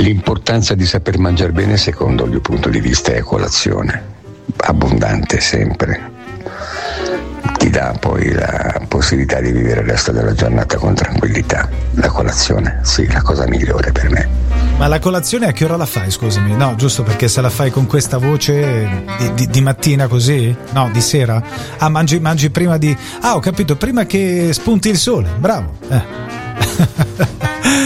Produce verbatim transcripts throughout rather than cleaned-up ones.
L'importanza di saper mangiare bene secondo il mio punto di vista è colazione, abbondante sempre, ti dà poi la possibilità di vivere il resto della giornata con tranquillità. La colazione, sì, la cosa migliore per me. Ma la colazione a che ora la fai, scusami? No, giusto perché se la fai con questa voce di, di, di mattina così? No, di sera? Ah, mangi, mangi prima di... Ah, ho capito, prima che spunti il sole, bravo. Eh.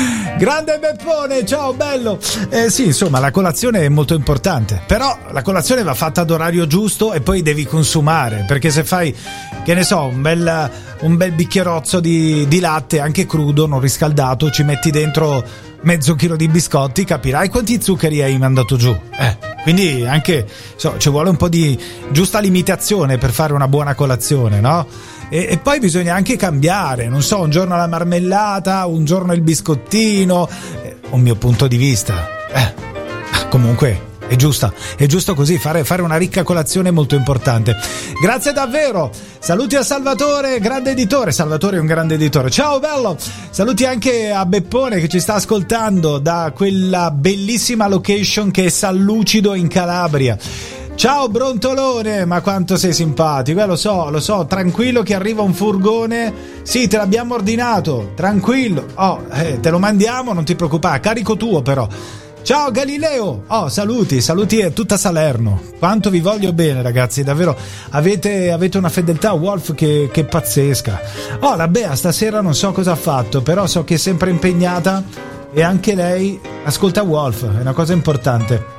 Grande Beppone, ciao bello. Eh sì, insomma, la colazione è molto importante, però la colazione va fatta ad orario giusto e poi devi consumare, perché se fai, che ne so, un bel, un bel bicchierozzo di, di latte, anche crudo, non riscaldato, ci metti dentro mezzo chilo di biscotti, capirai quanti zuccheri hai mandato giù. Eh, quindi anche, so, ci vuole un po' di giusta limitazione per fare una buona colazione, no? E, e poi bisogna anche cambiare, non so, un giorno la marmellata, un giorno il biscottino, eh, un mio punto di vista. Eh, comunque è giusta, è giusto così, fare, fare una ricca colazione è molto importante. Grazie davvero, saluti a Salvatore, grande editore. Salvatore è un grande editore, ciao bello. Saluti anche a Beppone che ci sta ascoltando da quella bellissima location che è San Lucido in Calabria. Ciao Brontolone, ma quanto sei simpatico, eh, lo so, lo so, tranquillo che arriva un furgone, sì, te l'abbiamo ordinato, tranquillo, oh, eh, te lo mandiamo, non ti preoccupare, carico tuo però. Ciao Galileo, oh, saluti, saluti a tutta Salerno, quanto vi voglio bene ragazzi, davvero, avete, avete una fedeltà Wolf che, che pazzesca. Oh, la Bea stasera non so cosa ha fatto, però so che è sempre impegnata e anche lei ascolta Wolf, è una cosa importante.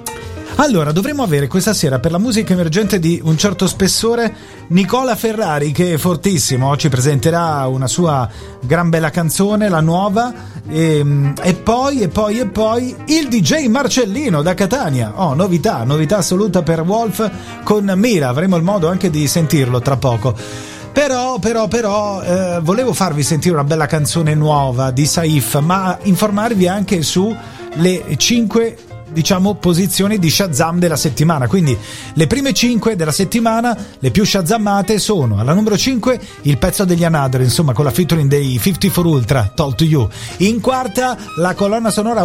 Allora, dovremmo avere questa sera per la musica emergente di un certo spessore Nicola Ferrari, che è fortissimo, ci presenterà una sua gran bella canzone, la nuova, e, e poi, e poi, e poi il D J Marcellino da Catania. Oh, novità, novità assoluta per Wolf con Mira, avremo il modo anche di sentirlo tra poco. Però, però, però, eh, volevo farvi sentire una bella canzone nuova di Saif, ma informarvi anche su le cinque, diciamo, posizioni di Shazam della settimana. Quindi le prime cinque della settimana, le più shazammate, sono alla numero cinque il pezzo degli Another, insomma con la featuring dei cinquantaquattro Ultra, Told to You. In quarta la colonna sonora